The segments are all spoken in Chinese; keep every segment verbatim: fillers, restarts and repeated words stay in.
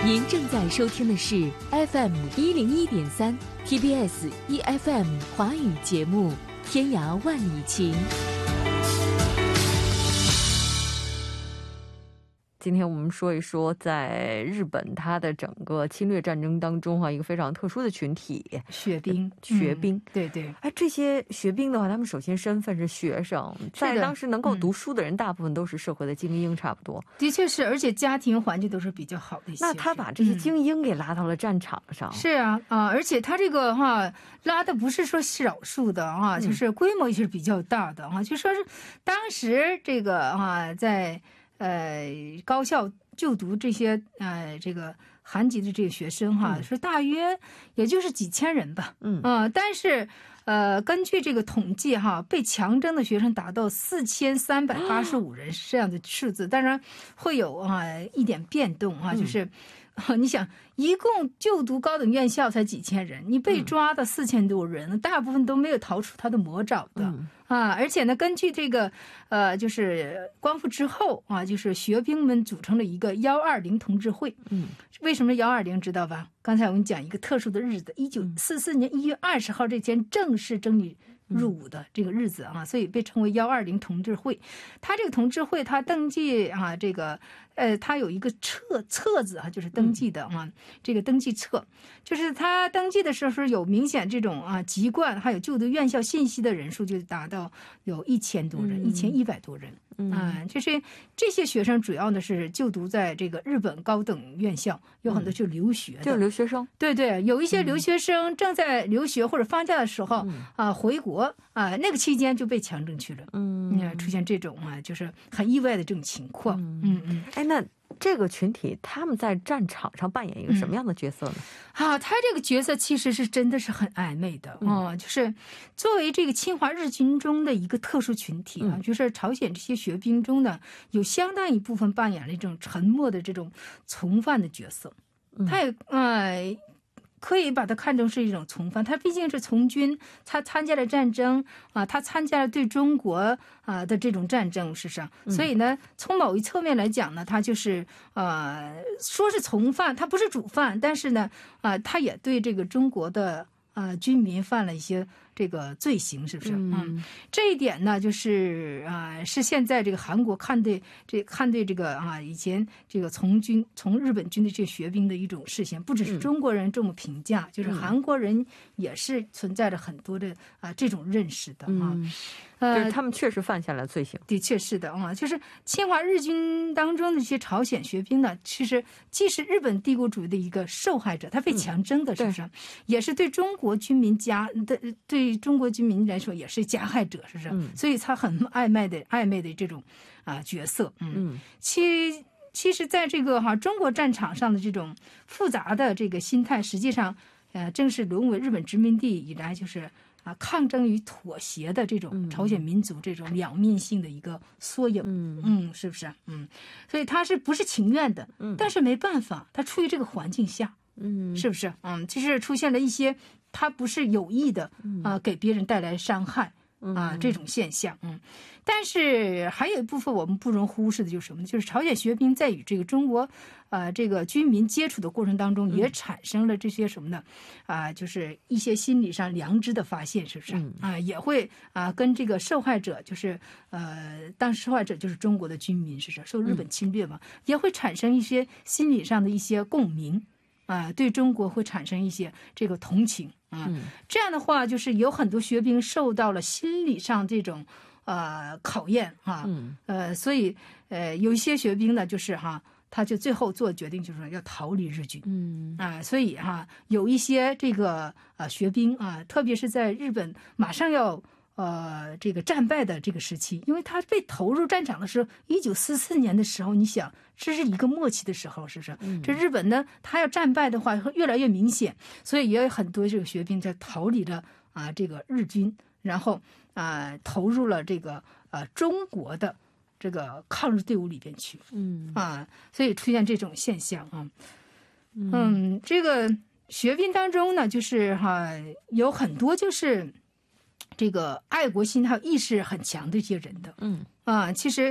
您正在收听的是 F M 一零一点三 T B S E F M 华语节目《天涯万里情》。 今天我们说一说在日本它的整个侵略战争当中啊，一个非常特殊的群体学兵。 学兵、 嗯、对对。 哎，这些学兵的话，他们首先身份是学生，在当时能够读书的人、嗯、大部分都是社会的精英，差不多。 的确是，而且家庭环境都是比较好的一些。 那他把这些精英给拉到了战场上。 嗯、是啊啊，而且他这个哈拉的不是说少数的啊， 嗯、 就是规模也是比较大的啊，就说是当时这个啊在。呃，高校就读这些呃这个韩籍的这个学生哈，嗯、说大约也就是几千人吧，嗯啊、呃，但是呃，根据这个统计哈，被强征的学生达到四千三百八十五人是这样的数字，当然会有啊一点变动啊，就是。嗯你想，一共就读高等院校才几千人，你被抓的四千多人，嗯、大部分都没有逃出他的魔爪的、嗯、啊！而且呢，根据这个呃，就是光复之后啊，就是学兵们组成了一个幺二零同志会。嗯，为什么幺二零知道吧？刚才我们讲一个特殊的日子，一九四四年一月二十号这天正式征女入伍的这个日子啊，所以被称为幺二零同志会。他这个同志会，他登记啊，这个呃，他有一个册册子啊，就是登记的啊，这个登记册，就是他登记的时候是有明显这种啊籍贯，还有就读院校信息的人数就达到有一千多人，一千一百多人。啊，就是这些学生主要的是就读在这个日本高等院校，有很多就留学的， 就是留学生。 对对，有一些留学生正在留学或者放假的时候、嗯、啊回国啊，那个期间就被强征去了。嗯，出现这种啊，就是很意外的这种情况。嗯嗯， 哎，那这个群体他们在战场上扮演一个什么样的角色呢？ 嗯、啊，他这个角色其实是真的是很暧昧的啊、嗯呃，就是作为这个侵华日军中的一个特殊群体啊，嗯、就是朝鲜这些学兵中呢，有相当一部分扮演了一种沉默的这种从犯的角色。嗯、他也呃。可以把它看成是一种从犯，他毕竟是从军，他参加了战争啊，他参加了对中国啊的这种战争，事实上，所以呢，从某一侧面来讲呢，他就是呃，说是从犯，他不是主犯，但是呢，啊，他也对这个中国的啊军民犯了一些这个罪行，是不是？嗯，嗯这一点呢，就是啊，是现在这个韩国看对这看对这个啊以前这个从军从日本军的这学兵的一种视线，不只是中国人这么评价，嗯、就是韩国人也是存在着很多的啊这种认识的啊。 嗯呃，就是他们确实犯下了罪行， 的确是的啊，就是侵华日军当中的一些朝鲜学兵呢，其实既是日本帝国主义的一个受害者，他被强征的，是不是？嗯、也是对中国军民加的对中国军民来说也是加害者，是不是？嗯、所以他很暧昧的暧昧的这种啊角色，嗯，嗯其其实在这个哈、啊、中国战场上的这种复杂的这个心态，实际上呃正是沦为日本殖民地以来就是。啊，抗争与妥协的这种朝鲜民族这种两面性的一个缩影，嗯嗯，是不是？嗯，所以他是不是情愿的？嗯，但是没办法，他处于这个环境下，嗯，是不是？嗯，就是出现了一些他不是有意的啊、呃，给别人带来伤害。啊，这种现象，嗯，但是还有一部分我们不容忽视的就是什么呢？就是朝鲜学兵在与这个中国，呃，这个军民接触的过程当中，也产生了这些什么呢？啊、呃，就是一些心理上良知的发现，是不是？啊、呃，也会啊、呃，跟这个受害者，就是呃，当时受害者就是中国的军民，是不是受日本侵略嘛？也会产生一些心理上的一些共鸣。啊、呃，对中国会产生一些这个同情啊，嗯、这样的话就是有很多学兵受到了心理上这种呃考验啊，嗯、呃，所以呃有一些学兵呢就是哈、啊，他就最后做决定就是要逃离日军，嗯啊，所以哈、啊、有一些这个啊学兵啊，特别是在日本马上要。呃，这个战败的这个时期，因为他被投入战场的时候，一九四四年的时候，你想这是一个末期的时候，是不是？嗯、这日本呢，他要战败的话，会越来越明显，所以也有很多这个学兵在逃离了啊这个日军，然后啊投入了这个呃中国的这个抗日队伍里边去，嗯啊，所以出现这种现象啊，嗯，嗯这个学兵当中呢，就是哈、啊、有很多就是。这个爱国心还有意识很强的一些人的，嗯啊，其实，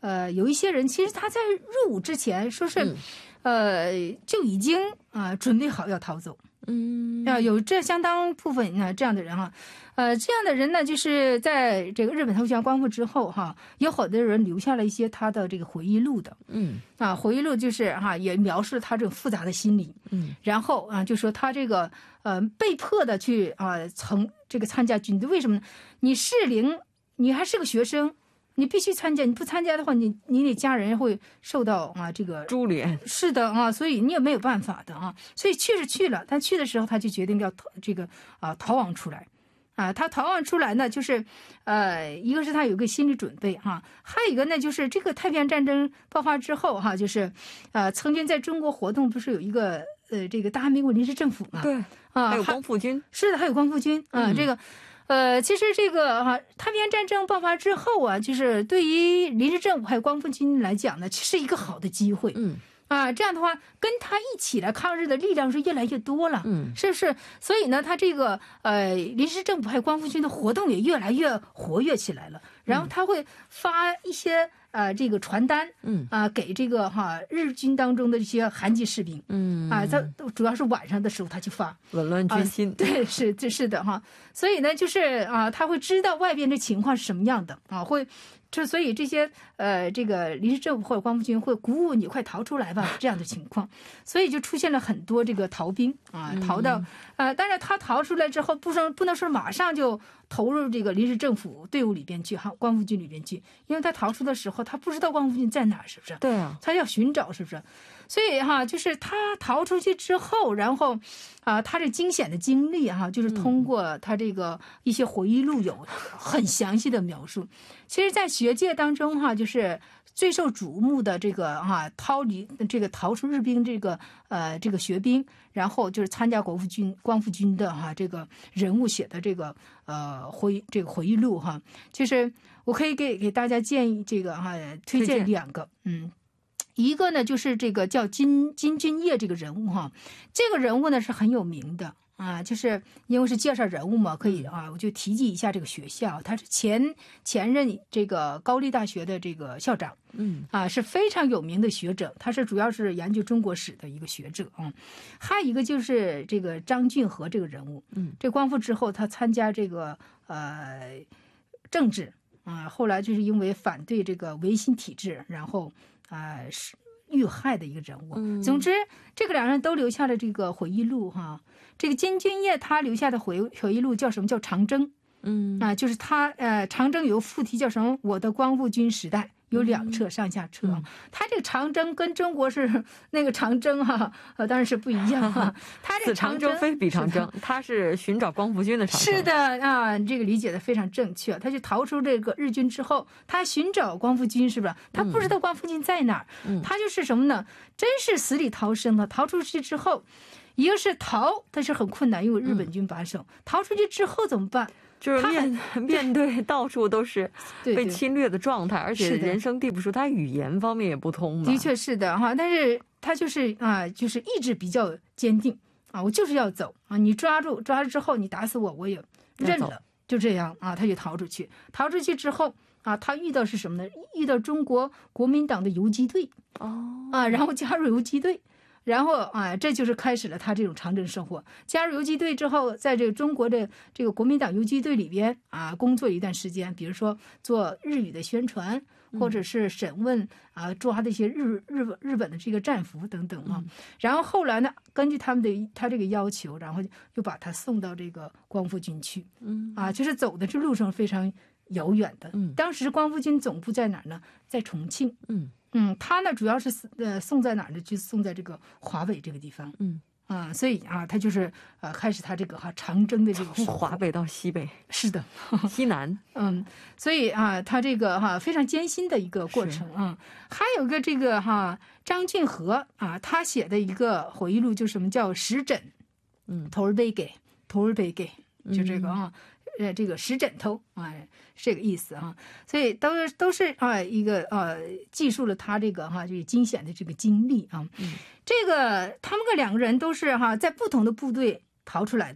呃，有一些人其实他在入伍之前说是，嗯、呃，就已经啊、呃、准备好要逃走。 嗯， 啊，有这相当部分呢这样的人哈，呃，这样的人呢，就是在这个日本投降光复之后哈，有好多人留下了一些他的这个回忆录的， 嗯， 啊，回忆录就是哈，也描述了他这种复杂的心理， 嗯， 然后啊，就说他这个呃被迫的去啊从这个参加军队，为什么呢？你适龄，你还是个学生。你必须参加，你不参加的话，你你的家人会受到啊这个株连。 是的啊，所以你也没有办法的啊。所以去是去了，但去的时候他就决定要逃这个啊逃亡出来，啊，他逃亡出来呢，就是呃，一个是他有个心理准备哈、啊，还有一个呢就是这个太平洋战争爆发之后哈、啊，就是呃曾经在中国活动不是有一个呃这个大韩民国临时政府嘛？ 对啊， 还有光复军。 是的，还有光复军啊， 嗯、 这个。呃，其实这个哈、啊，太平洋战争爆发之后啊，就是对于临时政府还有光复军来讲呢，是一个好的机会。 嗯， 啊，这样的话，跟他一起来抗日的力量是越来越多了。 嗯， 是不是？所以呢，他这个呃临时政府还有光复军的活动也越来越活跃起来了。然后他会发一些呃这个传单， 嗯啊、呃、给这个哈日军当中的这些韩籍士兵， 嗯啊，他主要是晚上的时候他就发紊乱军心、 啊，对，是这是的哈。所以呢，就是啊，他会知道外边的情况是什么样的啊，会。这所以这些呃，这个临时政府或者光复军会鼓舞你快逃出来吧，这样的情况，所以就出现了很多这个逃兵啊，逃到呃，但是他逃出来之后，不说不能说马上就投入这个临时政府队伍里边去哈，光复军里边去，因为他逃出的时候，他不知道光复军在哪儿，是不是？ 对啊， 他要寻找，是不是？所以哈，就是他逃出去之后，然后啊，他这惊险的经历哈，就是通过他这个一些回忆录有很详细的描述。其实，在学界当中哈，就是最受瞩目的这个哈逃离这个逃出日兵这个呃这个学兵，然后就是参加国复军光复军的哈这个人物写的这个呃回这个回忆录哈，就是我可以给给大家建议这个哈推荐两个嗯。一个呢，就是这个叫金金俊业这个人物哈，这个人物呢是很有名的啊，就是因为是介绍人物嘛，可以啊，我就提及一下这个学校，他是前前任这个高丽大学的这个校长， 嗯啊，是非常有名的学者，他是主要是研究中国史的一个学者啊。还有一个就是这个张俊和这个人物， 嗯， 这光复之后他参加这个呃政治啊，后来就是因为反对这个维新体制，然后。啊、呃，是遇害的一个人物。 嗯、 总之，这个两人都留下了这个回忆录哈。这个金俊业他留下的回回忆录叫什么？叫长征。 嗯啊、呃，就是他呃，长征有副题叫什么？我的光复军时代。有两册上下册， 嗯、 他这个长征跟中国是那个长征哈、啊，呃，当然是不一样哈、啊。他这长征非彼长征，他是寻找光复军的长征。 是的啊，这个理解的非常正确。他就逃出这个日军之后，他寻找光复军，是不是？他不知道光复军在哪儿， 嗯、 他就是什么呢？真是死里逃生的。逃出去之后，一个是逃，但是很困难，因为日本军把守。嗯、逃出去之后怎么办？ 就是面面对到处都是被侵略的状态，而且人生地不熟，他语言方面也不通嘛。 的确是的哈，但是他就是啊，就是意志比较坚定啊，我就是要走啊！你抓住抓住之后，你打死我，我也认了，就这样啊，他就逃出去。逃出去之后啊，他遇到是什么呢？遇到中国国民党的游击队哦啊，然后加入游击队。然后啊，这就是开始了他这种长征生活。加入游击队之后，在这个中国的这个国民党游击队里边啊，工作一段时间，比如说做日语的宣传，或者是审问啊，抓这些日日日本的这个战俘等等啊。然后后来呢，根据他们的他这个要求，然后又把他送到这个光复军去。 嗯啊，就是走的这路上非常遥远的。 嗯， 当时光复军总部在哪儿呢？在重庆。 嗯。 嗯，他呢主要是呃送在哪儿呢？就送在这个华北这个地方。 嗯啊、呃，所以啊，他就是呃开始他这个哈长征的这个从华北到西北， 是的， 西南。 嗯，所以啊，他这个哈非常艰辛的一个过程啊、嗯。还有个这个哈张俊和啊，他写的一个回忆录，就什么叫石枕， 嗯， 头儿背给头儿背给，就这个啊。呃，这个石枕头啊，是这个意思啊，所以都是都是啊一个呃，记述了他这个哈、啊、这个惊险的这个经历啊。 嗯， 这个他们个两个人都是哈、啊、在不同的部队逃出来的，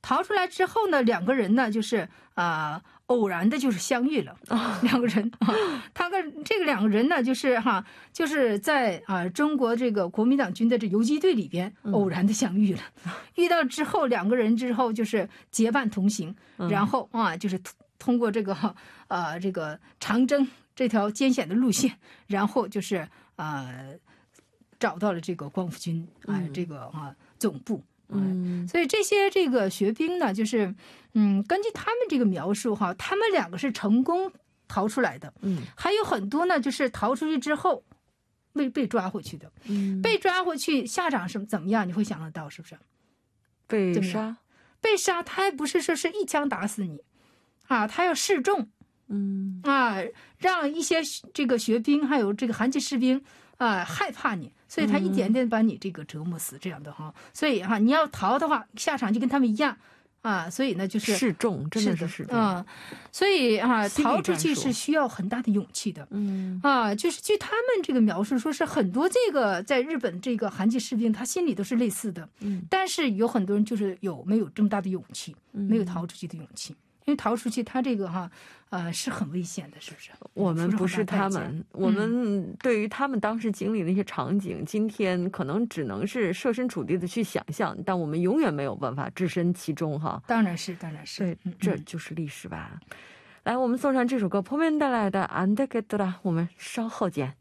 逃出来之后呢，两个人呢就是啊、呃、偶然的就是相遇了，啊、两个人啊，他跟这个两个人呢就是哈就是在啊、呃、中国这个国民党军的这游击队里边偶然的相遇了，嗯、遇到之后两个人之后就是结伴同行，嗯、然后啊就是通过这个呃这个长征这条艰险的路线，然后就是呃找到了这个光复军啊、呃、这个啊总部。嗯，所以这些这个学兵呢，就是，嗯，根据他们这个描述哈，他们两个是成功逃出来的，嗯，还有很多呢，就是逃出去之后被被抓回去的，嗯，被抓回去下场是怎么样？你会想得到是不是？ 被杀， 被杀，他还不是说是一枪打死你，啊，他要示众，嗯，啊，让一些这个学兵还有这个韩籍士兵啊害怕你。所以他一点点把你这个折磨死，这样的哈、嗯。所以哈，你要逃的话，下场就跟他们一样啊。所以呢，就是示众，真的是示众啊。所以啊，逃出去是需要很大的勇气的。嗯啊，就是据他们这个描述，说是很多这个在日本这个韩籍士兵，他心里都是类似的。嗯，但是有很多人就是有没有这么大的勇气，没有逃出去的勇气。因为逃出去，他这个哈，呃，是很危险的，是不是？ 我们不是他们，我们对于他们当时经历的一些场景，嗯、今天可能只能是设身处地的去想象，但我们永远没有办法置身其中哈。 当然是，当然是， 对，嗯、这就是历史吧。来，我们送上这首歌，坡面带来的《안되겠더라》，我们稍后见。